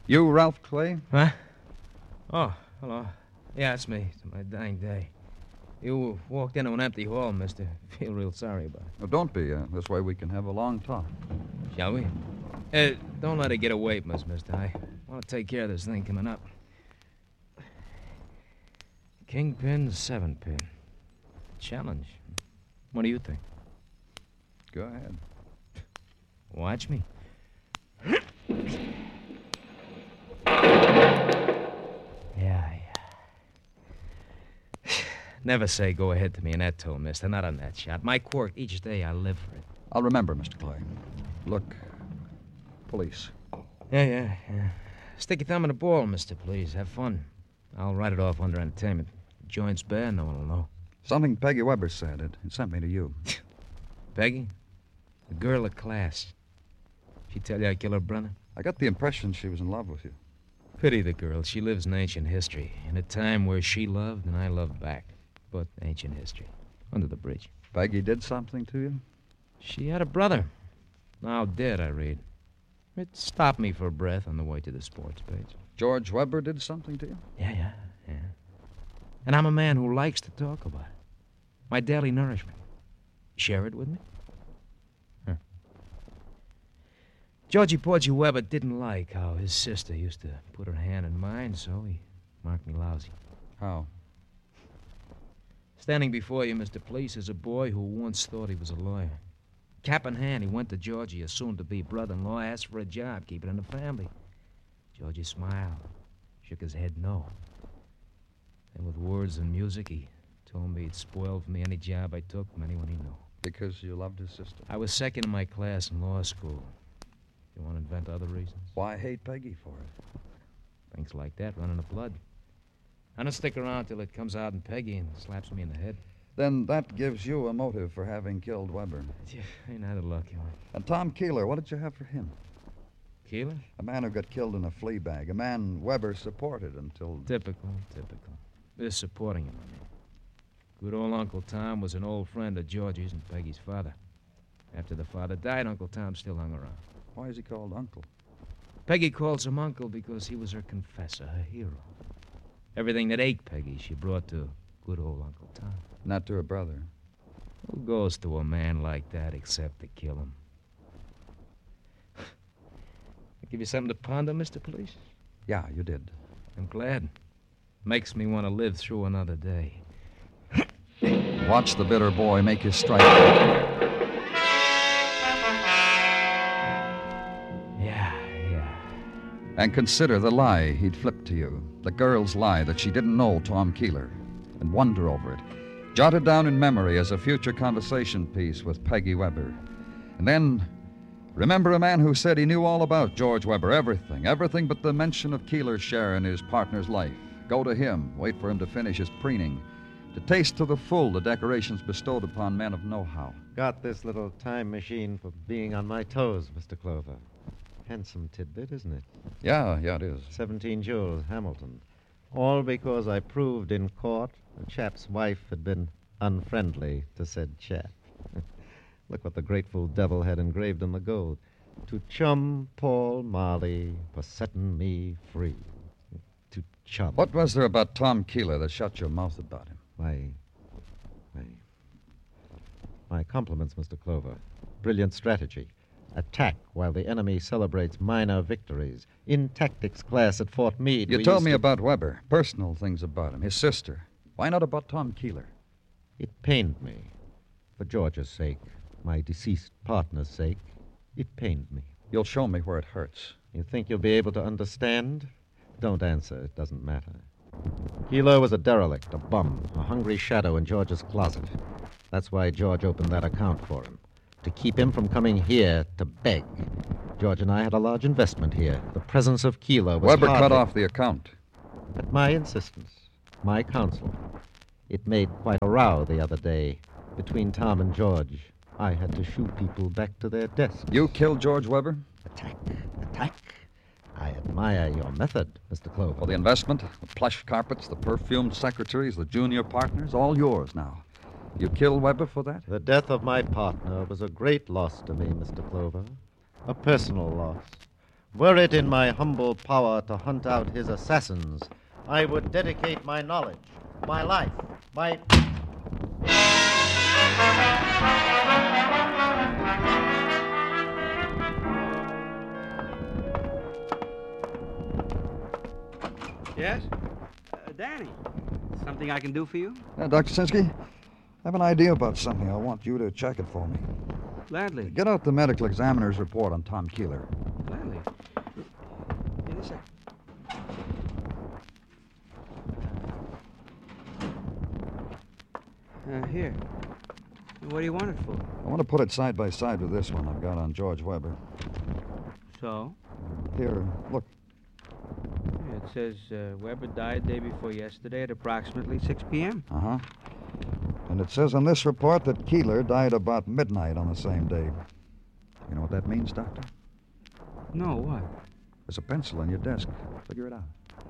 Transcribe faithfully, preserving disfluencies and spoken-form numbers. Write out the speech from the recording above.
You, Ralph Clay? Huh? Oh, hello. Yeah, it's me. It's my dying day. You walked into an empty hall, mister. Feel real sorry about it. Well, don't be. Uh, this way we can have a long talk. Shall we? Uh, don't let it get away from us, mister. I want to take care of this thing coming up. Kingpin, seven pin. Challenge. What do you think? Go ahead. Watch me. Yeah, yeah. Never say go ahead to me in that tone, mister. Not on that shot. My quirk, each day I live for it. I'll remember, Mister Clay. Look, police. Yeah, yeah, yeah. Stick your thumb in the ball, mister, please. Have fun. I'll write it off under entertainment. Joint's bad, no one will know. Something Peggy Weber said. It, it sent me to you. Peggy? The girl of class. She tell you I killed her brother? I got the impression she was in love with you. Pity the girl. She lives in ancient history. In a time where she loved and I loved back. But ancient history. Under the bridge. Peggy did something to you? She had a brother. Now dead, I read. It stopped me for breath on the way to the sports page. George Weber did something to you? Yeah, yeah, yeah. And I'm a man who likes to talk about it. My daily nourishment. Share it with me? Huh. Georgie Porgy Weber didn't like how his sister used to put her hand in mine, so he marked me lousy. How? Standing before you, Mister Police, is a boy who once thought he was a lawyer. Cap in hand, he went to Georgie, a soon-to-be brother-in-law, asked for a job, keep it in the family. Georgie smiled, shook his head no. And with words and music, he told me he'd spoil for me any job I took from anyone he knew. Because you loved his sister? I was second in my class in law school. You want to invent other reasons? Why hate Peggy for it? Things like that run in the blood. I don't stick around till it comes out in Peggy and slaps me in the head. Then that gives you a motive for having killed Weber. Yeah, ain't that a lucky one? And Tom Keeler, what did you have for him? Keeler? A man who got killed in a flea bag. A man Weber supported until... Typical, typical. They're supporting him, I mean. Good old Uncle Tom was an old friend of Georgie's and Peggy's father. After the father died, Uncle Tom still hung around. Why is he called Uncle? Peggy calls him Uncle because he was her confessor, her hero. Everything that ached Peggy, she brought to good old Uncle Tom. Not to her brother. Who goes to a man like that except to kill him? I give you something to ponder, Mister Police? Yeah, you did. I'm glad. Makes me want to live through another day. Watch the bitter boy make his strike. Yeah, yeah. And consider the lie he'd flipped to you. The girl's lie that she didn't know Tom Keeler. And wonder over it. Jot it down in memory as a future conversation piece with Peggy Weber. And then, remember a man who said he knew all about George Weber, everything, everything but the mention of Keeler's share in his partner's life. Go to him, wait for him to finish his preening, to taste to the full the decorations bestowed upon men of know-how. Got this little time machine for being on my toes, Mister Clover. Handsome tidbit, isn't it? Yeah, yeah, it is. Seventeen Jules, Hamilton. All because I proved in court the chap's wife had been unfriendly to said chap. Look what the grateful devil had engraved in the gold. To chum Paul Marley for setting me free. To chum. What was there about Tom Keeler that shut your mouth about him? My... My... My compliments, Mister Clover. Brilliant strategy. Attack while the enemy celebrates minor victories. In tactics class at Fort Meade... You we told used me to... about Weber, personal things about him, his sister. Why not about Tom Keeler? It pained me. For George's sake, my deceased partner's sake, it pained me. You'll show me where it hurts. You think you'll be able to understand? Don't answer. It doesn't matter. Keeler was a derelict, a bum, a hungry shadow in George's closet. That's why George opened that account for him. To keep him from coming here to beg. George and I had a large investment here. The presence of Keeler was Weber hardly... cut off the account. At my insistence, my counsel. It made quite a row the other day. Between Tom and George, I had to shoo people back to their desks. You killed George Weber? Attack, attack. I admire your method, Mister Clover. For the investment, the plush carpets, the perfumed secretaries, the junior partners, all yours now. You killed Weber for that? The death of my partner was a great loss to me, Mister Clover. A personal loss. Were it in my humble power to hunt out his assassins, I would dedicate my knowledge, my life, my... Yes? Uh, Danny, something I can do for you? Uh, Doctor Sinsky, I have an idea about something. I want you to check it for me. Gladly. Get out the medical examiner's report on Tom Keeler. Gladly. In a sec. Uh, here. What do you want it for? I want to put it side by side with this one I've got on George Weber. So? Here, look. It says uh, Weber died day before yesterday at approximately six p.m. Uh-huh. And it says on this report that Keeler died about midnight on the same day. You know what that means, Doctor? No, what? There's a pencil on your desk. Figure it out.